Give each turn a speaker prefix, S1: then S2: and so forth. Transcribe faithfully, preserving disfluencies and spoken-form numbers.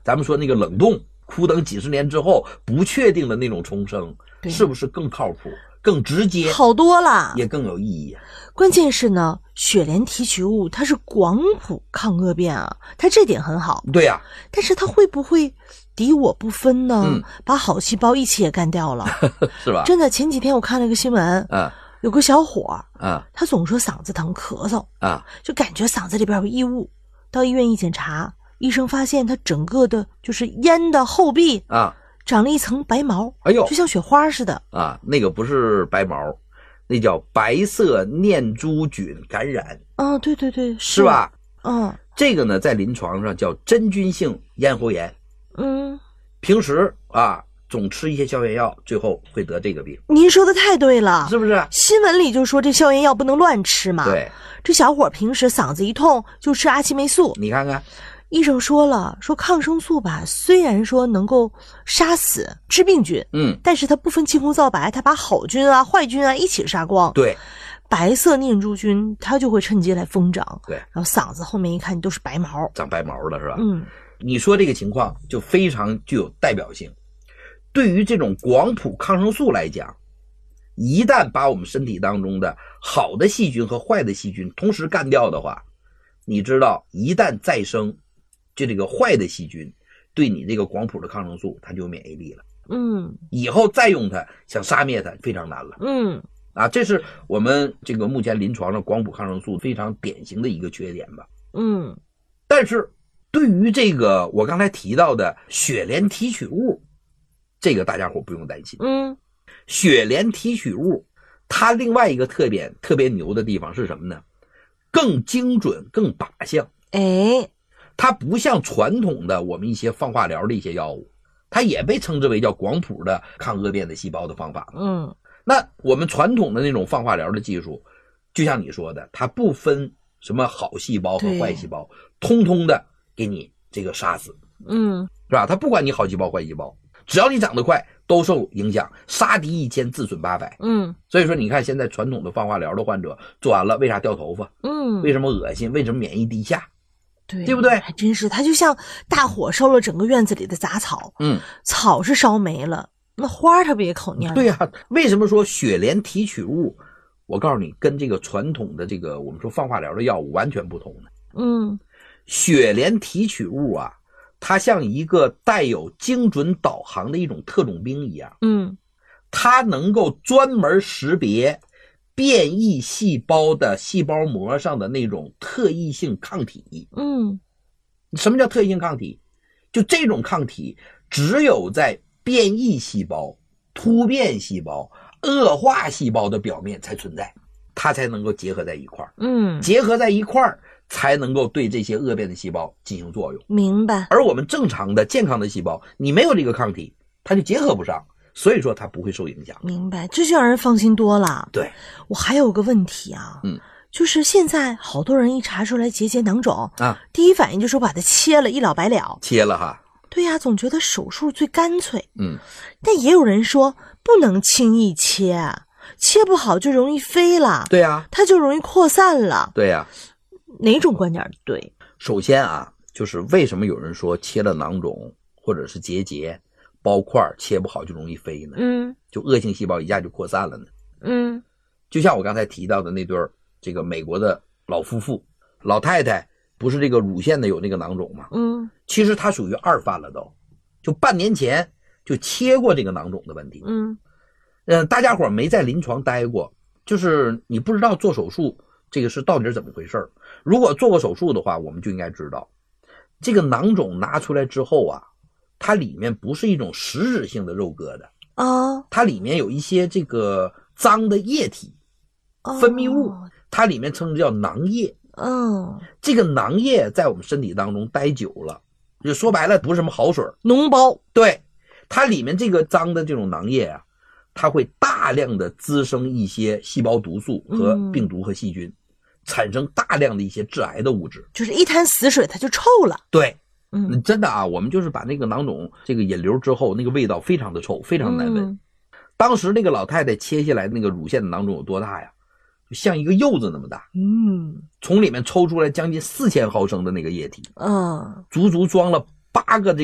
S1: 咱们说那个冷冻，苦等几十年之后不确定的那种重生，是不是更靠谱、更直接，
S2: 好多了，
S1: 也更有意义？
S2: 关键是呢，雪莲提取物它是广谱抗恶变啊，它这点很好。
S1: 对呀、啊，
S2: 但是它会不会敌我不分呢？
S1: 嗯、
S2: 把好细胞一起也干掉了，
S1: 是吧？
S2: 真的，前几天我看了一个新闻，
S1: 啊，
S2: 有个小伙
S1: 啊，
S2: 他总说嗓子疼、咳嗽
S1: 啊，
S2: 就感觉嗓子里边有异物，到医院一检查，医生发现他整个的就是咽的后壁
S1: 啊
S2: 长了一层白毛，
S1: 哎呦，
S2: 就像雪花似的
S1: 啊，那个不是白毛，那叫白色念珠菌感染。
S2: 哦，对对对，
S1: 是吧？
S2: 嗯，
S1: 这个呢，在临床上叫真菌性咽喉炎。
S2: 嗯，
S1: 平时啊，总吃一些消炎药，最后会得这个病。
S2: 您说的太对了，
S1: 是不是？
S2: 新闻里就说这消炎药不能乱吃嘛。
S1: 对，
S2: 这小伙平时嗓子一痛就吃阿奇霉素，
S1: 你看看。
S2: 医生说了，说抗生素吧，虽然说能够杀死致病菌，
S1: 嗯，
S2: 但是它不分青红皂白，它把好菌啊、坏菌啊一起杀光。
S1: 对，
S2: 白色念珠菌它就会趁机来疯长，
S1: 对，
S2: 然后嗓子后面一看都是白毛，
S1: 长白毛了是吧？
S2: 嗯，
S1: 你说这个情况就非常具有代表性。对于这种广谱抗生素来讲，一旦把我们身体当中的好的细菌和坏的细菌同时干掉的话，你知道一旦再生，就这个坏的细菌对你这个广谱的抗生素它就有免疫力了，
S2: 嗯，
S1: 以后再用它想杀灭它非常难了。
S2: 嗯，
S1: 啊，这是我们这个目前临床上广谱抗生素非常典型的一个缺点吧。
S2: 嗯，
S1: 但是对于这个我刚才提到的雪莲提取物，这个大家伙不用担心。
S2: 嗯，
S1: 雪莲提取物它另外一个特点特别牛的地方是什么呢？更精准更靶向。
S2: 哎，
S1: 它不像传统的我们一些放化疗的一些药物，它也被称之为叫广谱的抗恶变的细胞的方法。
S2: 嗯，
S1: 那我们传统的那种放化疗的技术，就像你说的，它不分什么好细胞和坏细胞，通通的给你这个杀死，
S2: 嗯，
S1: 是吧？它不管你好细胞坏细胞，只要你长得快都受影响，杀敌一千自损八百。
S2: 嗯，
S1: 所以说你看现在传统的放化疗的患者做完了为啥掉头发？
S2: 嗯，
S1: 为什么恶心？为什么免疫低下？
S2: 对，
S1: 对不对？
S2: 还真是，它就像大火烧了整个院子里的杂草，
S1: 嗯，
S2: 草是烧没了，那花它不也口蔫？
S1: 对呀、啊，为什么说雪莲提取物？我告诉你，跟这个传统的这个我们说放化疗的药物完全不同的。
S2: 嗯，
S1: 雪莲提取物啊，它像一个带有精准导航的一种特种兵一样，
S2: 嗯，
S1: 它能够专门识别变异细胞的细胞膜上的那种特异性抗体。
S2: 嗯，
S1: 什么叫特异性抗体？就这种抗体只有在变异细胞、突变细胞、恶化细胞的表面才存在，它才能够结合在一块儿。
S2: 嗯，
S1: 结合在一块儿才能够对这些恶变的细胞进行作用。
S2: 明白。
S1: 而我们正常的健康的细胞，你没有这个抗体，它就结合不上，所以说它不会受影响。
S2: 明白，这就让人放心多了。
S1: 对，
S2: 我还有个问题啊，
S1: 嗯，
S2: 就是现在好多人一查出来结节囊肿
S1: 啊，
S2: 第一反应就是把它切了，一了百了。
S1: 切了哈。
S2: 对呀、啊，总觉得手术最干脆。
S1: 嗯，
S2: 但也有人说不能轻易切，切不好就容易飞了。
S1: 对呀、啊，
S2: 它就容易扩散了。
S1: 对呀、啊，
S2: 哪种观点对？
S1: 首先啊，就是为什么有人说切了囊肿或者是结节、包块切不好就容易飞呢？
S2: 嗯，
S1: 就恶性细胞一下就扩散了呢。
S2: 嗯，
S1: 就像我刚才提到的那对这个美国的老夫妇，老太太不是这个乳腺的有那个囊肿吗？
S2: 嗯，
S1: 其实她属于二犯了都，就半年前就切过这个囊肿的问题。
S2: 嗯，
S1: 呃，大家伙没在临床待过，就是你不知道做手术这个是到底是怎么回事。如果做过手术的话，我们就应该知道，这个囊肿拿出来之后啊，它里面不是一种实质性的肉疙瘩
S2: 啊，
S1: 它里面有一些这个脏的液体、分泌物，它里面称之叫囊液。
S2: 嗯，
S1: 这个囊液在我们身体当中待久了，就说白了不是什么好水，
S2: 脓包。
S1: 对，它里面这个脏的这种囊液啊，它会大量的滋生一些细胞毒素和病毒和细菌，嗯、产生大量的一些致癌的物质，
S2: 就是一滩死水它就臭了。
S1: 对，
S2: 嗯，
S1: 真的啊，我们就是把那个囊肿这个引流之后，那个味道非常的臭，非常难闻。
S2: 嗯、
S1: 当时那个老太太切下来那个乳腺的囊肿有多大呀？就像一个柚子那么大。
S2: 嗯，
S1: 从里面抽出来将近四千毫升的那个液体，
S2: 嗯，
S1: 足足装了八个这